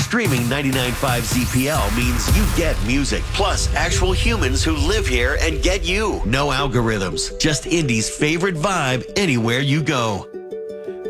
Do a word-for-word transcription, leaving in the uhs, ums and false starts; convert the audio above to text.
Streaming ninety-nine point five Z P L means you get music, plus actual humans who live here and get you. No algorithms, just Indy's favorite vibe anywhere you go.